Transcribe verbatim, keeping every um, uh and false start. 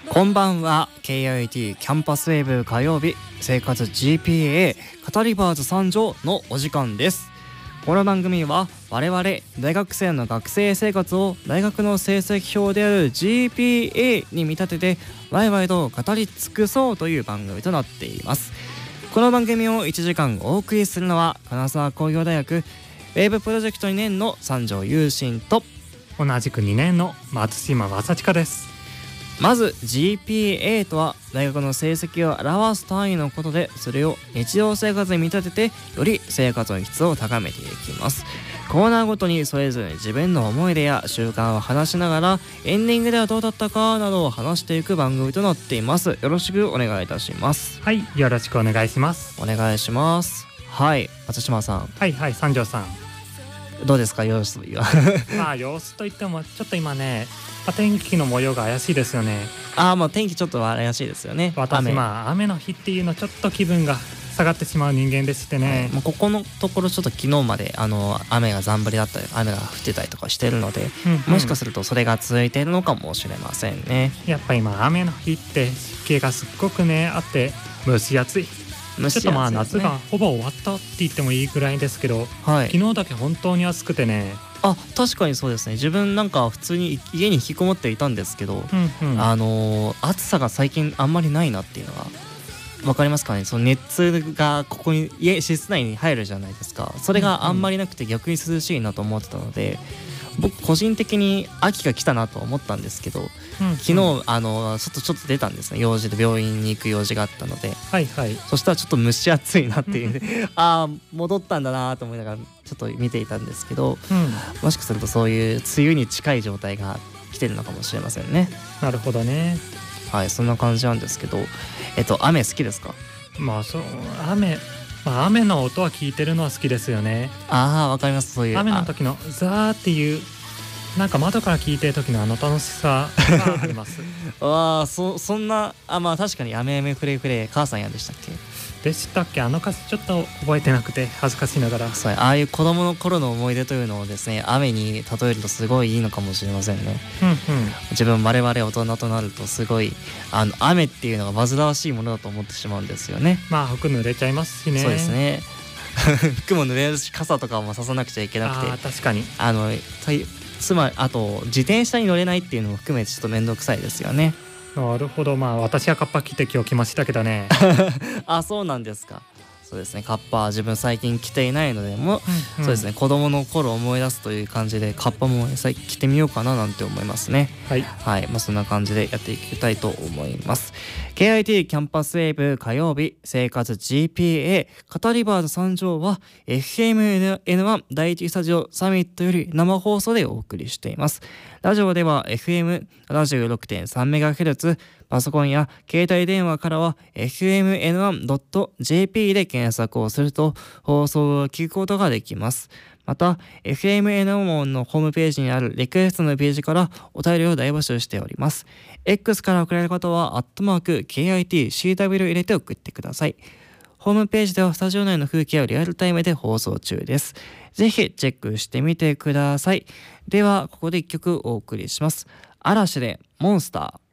こんばんは。 ケーアイティー キャンパスウェーブ火曜日生活 ジーピーエー カタリバーズ参上のお時間です。この番組は我々大学生の学生生活を大学の成績表である ジーピーエー に見立ててワイワイと語り尽くそうという番組となっています。この番組をいちじかんお送りするのは金沢工業大学ウェーブプロジェクトにねんの三条優心と同じくにねんの松島正親です。 まず ジーピーエー とは大学の成績を表す単位のことで、それを日常生活に見立ててより生活の質を高めていきます。コーナーごとにそれぞれ自分の思い出や習慣を話しながらエンディングではどうだったかなどを話していく番組となっています。よろしくお願いいたします。 はい、よろしくお願いします。 お願いします。はい、松島さん。 はいはい、三条さんどうですか様子は。 まあ様子といってもちょっと今ね、まあ、天気の模様が怪しいですよね。 ああ、まあ天気ちょっと怪しいですよね。 私雨まあ雨の日っていうのちょっと気分が下がってしまう人間でしてね、 はい、もうここのところちょっと昨日まであの雨がざん降りだったり雨が降ってたりとかしてるので、 うんうん、 もしかするとそれが続いているのかもしれませんね。 やっぱ今雨の日って湿気がすっごくねあって蒸し暑い。 蒸し暑いですね。 ちょっとまあ夏がほぼ終わったって言ってもいいぐらいですけど、 はい、 昨日だけ本当に暑くてね。 あ、確かにそうですね。自分なんか普通に家に引きこもっていたんですけど、 うんうん、 あのー、暑さが最近あんまりないなっていうのがわかりますかね。その熱がここに家室内に入るじゃないですか。それがあんまりなくて逆に涼しいなと思ってたので、僕個人的に秋が来たなと思ったんですけど、うんうん、昨日あの外ちょっと出たんですね。用事で病院に行く用事があったので、 はいはい、 そしたらちょっと蒸し暑いなっていうああ戻ったんだなと思いながらちょっと見ていたんですけど、うん、もしかするとそういう梅雨に近い状態が来てるのかもしれませんね。 なるほどね。 はい、そんな感じなんですけど、えっと雨好きですか？ まあそう雨まあ、雨の音は聞いてるのは好きですよね。 ああ、わかります。そういう雨の時のザーっていうなんか窓から聞いてる時のあの楽しさがあります。 ああ、そそんなあ、まあ確かに雨雨フレフレ母さんやでしたっけ？ でしたっけ？あの歌詞ちょっと覚えてなくて恥ずかしながら。 そう、ああいう子供の頃の思い出というのをですね、雨に例えるとすごいいいのかもしれませんね。 うんうん、 自分我々大人となるとすごいあの雨っていうのが煩わしいものだと思ってしまうんですよね。 まあ服濡れちゃいますしね。 そうですね。服も濡れるし傘とかもささなくちゃいけなくて、 あ確かにあのつまりあと自転車に乗れないっていうのも含めてちょっと面倒くさいですよね。 なるほど。まあ私はカッパ着て今日来ましたけどね。 あ、そうなんですか。そうですね、カッパは自分最近着ていないのでも、うんうん、そうですね、子供の頃思い出すという感じでカッパも着てみようかななんて思いますね。 はい、 はい、まあ、そんな感じでやっていきたいと思います。 ケーアイティー キャンパスウェーブ火曜日生活 ジーピーエー カタリバーズ参上は エフエムエヌワン 第一スタジオサミットより生放送でお送りしています。ラジオでは エフエムななじゅうろくてんさんメガヘルツ、パソコンや携帯電話からは エフエムエヌワンドットジェーピー で検索をすると放送を聞くことができます。また エフエムエヌワン のホームページにあるリクエストのページからお便りを大募集しております。 X から送られる方はアットマーク ケーアイティーシーダブリュー 入れて送ってください。ホームページではスタジオ内の風景をリアルタイムで放送中です。ぜひチェックしてみてください。ではここでいっきょくお送りします。嵐でモンスター。